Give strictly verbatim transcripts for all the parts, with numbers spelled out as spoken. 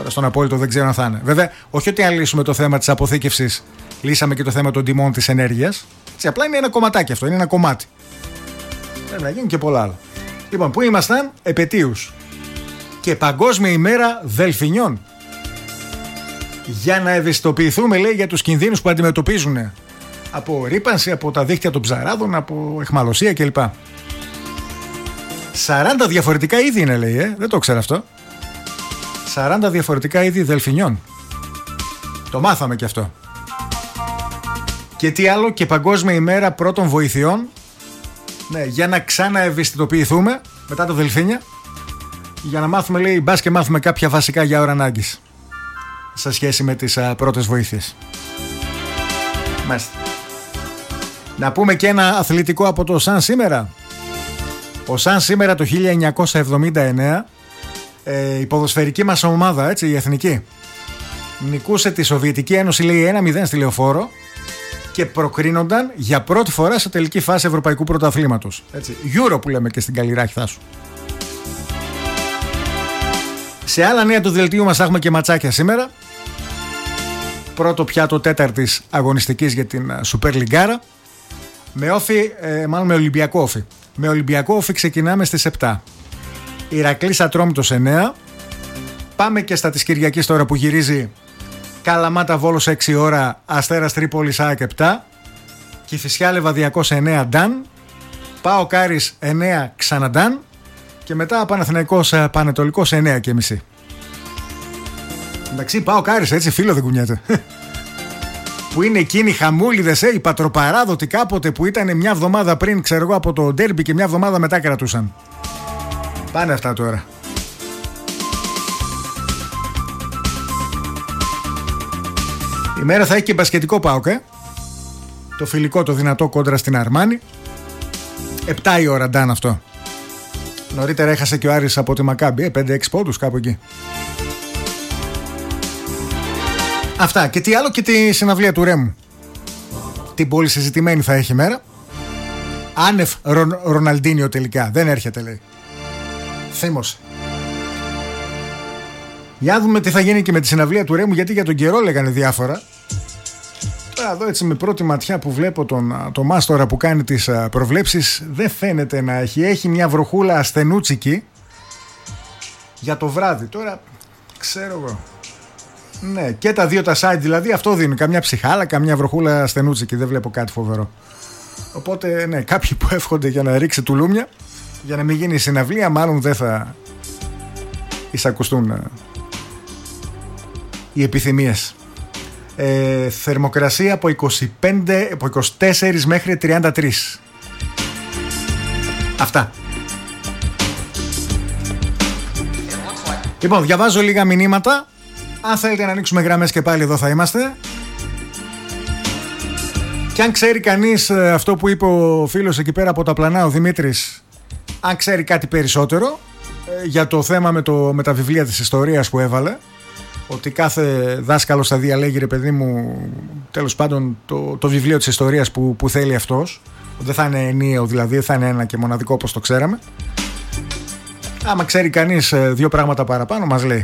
Τώρα στον απόλυτο δεν ξέρω αν θα είναι. Βέβαια, όχι ότι αν λύσουμε το θέμα της αποθήκευσης, λύσαμε και το θέμα των τιμών της ενέργειας. Έτσι, απλά είναι ένα κομματάκι αυτό, είναι ένα κομμάτι. Πρέπει να γίνουν και πολλά άλλα. Λοιπόν, πού ήμασταν? Επετείους. Και Παγκόσμια ημέρα Δελφινιών. Για να ευαισθητοποιηθούμε, λέει, για τους κινδύνους που αντιμετωπίζουν από ρύπανση, από τα δίχτυα των ψαράδων, από αιχμαλωσία κλπ. σαράντα διαφορετικά είδη είναι, λέει, ε? Δεν το ξέρω αυτό. σαράντα διαφορετικά είδη δελφινιών. Το μάθαμε και αυτό. Και τι άλλο? Και Παγκόσμια ημέρα πρώτων βοηθειών. Ναι, για να ξαναευαισθητοποιηθούμε μετά τα δελφίνια. Για να μάθουμε, λέει, μπας και μάθουμε κάποια βασικά για ώρα ανάγκης σε σχέση με τις α, πρώτες βοήθειες. Μάλιστα. Να πούμε και ένα αθλητικό από το Σαν σήμερα. Ο Σαν σήμερα το χίλια εννιακόσια εβδομήντα εννέα, ε, η ποδοσφαιρική μας ομάδα, έτσι, η εθνική, νικούσε τη Σοβιετική Ένωση, λέει, ένα μηδέν στη Λεωφόρο και προκρίνονταν για πρώτη φορά σε τελική φάση Ευρωπαϊκού Πρωταθλήματος. Έτσι, Euro που λέμε και στην Καλλιράχη σου. Σε άλλα νέα του δελτίου μας έχουμε και ματσάκια σήμερα. Πρώτο πιάτο τέταρτης αγωνιστικής για την Super League. Με όφι, ε, μάλλον με Ολυμπιακό όφι. Με Ολυμπιακό όφι ξεκινάμε στις επτά. Ηρακλής Ατρόμητος εννέα. Πάμε και στα της Κυριακής τώρα που γυρίζει. Καλαμάτα Βόλος έξι ώρα, Αστέρας Τρίπολης ΑΕΚ επτά. Κηφισιά Λεβαδιακός εννέα Νταν. ΠΑΟΚ Άρης εννέα ξαναντάν. Και μετά Παναθηναϊκός Πανετολικός εννέα και μισή. Εντάξει, ΠΑΟΚ Άρης, έτσι, φίλο δεν κουνιέται. Που είναι εκείνοι οι χαμούλιδες, ε, οι πατροπαράδοτοι κάποτε που ήταν μια εβδομάδα πριν, ξέρω εγώ, από το ντέρμπι και μια εβδομάδα μετά κρατούσαν. Πάνε αυτά τώρα. Η μέρα θα έχει και μπασκετικό ΠΑΟΚ, ε. Το φιλικό, το δυνατό κόντρα στην Αρμάνη. επτά η ώρα Νταν αυτό. Νωρίτερα έχασε και ο Άρης από τη Μακάμπη, ε, πέντε έξι πόντους κάπου εκεί. Αυτά. Και τι άλλο? Και τη συναυλία του Ρέμου. Την πολύ συζητημένη θα έχει μέρα. Άνευ Ρον, Ροναλντίνιο τελικά. Δεν έρχεται, λέει. Θύμωσε. Για δούμε τι θα γίνει και με τη συναυλία του Ρέμου, γιατί για τον καιρό λέγανε διάφορα. Τώρα εδώ έτσι με πρώτη ματιά που βλέπω τον, τον Μάστορα που κάνει τις προβλέψεις, δεν φαίνεται να έχει. Έχει μια βροχούλα ασθενούτσικη για το βράδυ. Τώρα ξέρω εγώ. Ναι, και τα δύο τα site δηλαδή αυτό δίνουν. Καμιά ψυχάλα, καμιά βροχούλα ασθενούτσικη. Δεν βλέπω κάτι φοβερό. Οπότε ναι, κάποιοι που εύχονται για να ρίξει τουλούμια, για να μην γίνει η συναυλία, μάλλον δεν θα εισακουστούν οι επιθυμίες. Ε, θερμοκρασία από, είκοσι πέντε, από είκοσι τέσσερα μέχρι τριάντα τρία. Αυτά. Λοιπόν, διαβάζω λίγα μηνύματα. Αν θέλετε να ανοίξουμε γραμμές και πάλι εδώ θα είμαστε. Και αν ξέρει κανείς αυτό που είπε ο φίλος εκεί πέρα από τα Πλανά, ο Δημήτρης, αν ξέρει κάτι περισσότερο για το θέμα με, το, με τα βιβλία της ιστορίας που έβαλε, ότι κάθε δάσκαλος θα διαλέγει, ρε παιδί μου, τέλος πάντων το, το βιβλίο της ιστορίας που, που θέλει αυτός. Δεν θα είναι ενιαίο δηλαδή, δεν θα είναι ένα και μοναδικό όπως το ξέραμε. Άμα ξέρει κανείς δύο πράγματα παραπάνω μας λέει.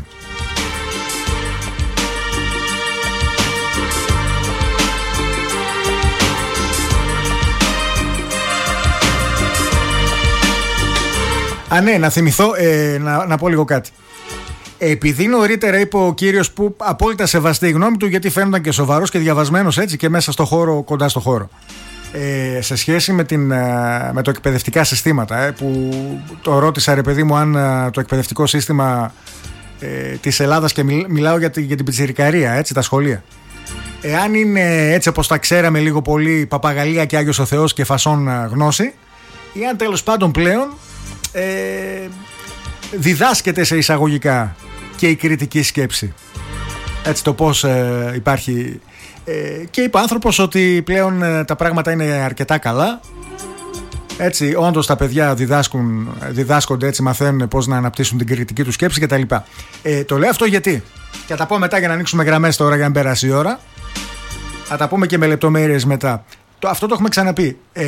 Α, ναι, να θυμηθώ, ε, να, να πω λίγο κάτι. Επειδή νωρίτερα είπε ο κύριος που απόλυτα σεβαστεί η γνώμη του, γιατί φαίνονταν και σοβαρός και διαβασμένος έτσι και μέσα στο χώρο, κοντά στο χώρο. Ε, σε σχέση με, την, με το εκπαιδευτικά συστήματα, ε, που το ρώτησα, ρε παιδί μου, αν το εκπαιδευτικό σύστημα ε, της Ελλάδας, και μιλ, μιλάω για, τη, για την πιτσιρικαρία, έτσι, τα σχολεία. Εάν είναι έτσι όπως τα ξέραμε λίγο πολύ, παπαγαλία και Άγιος ο Θεός και φασόν γνώση, ή αν τέλος πάντων πλέον Ε, διδάσκεται σε εισαγωγικά και η κριτική σκέψη, έτσι, το πως ε, υπάρχει ε, και είπε ο άνθρωπος ότι πλέον ε, τα πράγματα είναι αρκετά καλά, έτσι, όντως τα παιδιά διδάσκουν, διδάσκονται, έτσι, μαθαίνουν πως να αναπτύσσουν την κριτική του σκέψη κτλ. ε, το λέω αυτό γιατί, και θα τα πω μετά για να ανοίξουμε γραμμές τώρα για να περάσει η ώρα, θα τα πούμε και με λεπτομέρειες μετά. το, αυτό το έχουμε ξαναπεί, ε,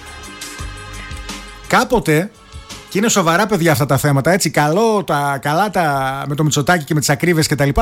κάποτε. Και είναι σοβαρά, παιδιά, αυτά τα θέματα. Έτσι, καλό, τα, καλά τα, με το Μητσοτάκη και με τις ακρίβειες και τα λοιπά.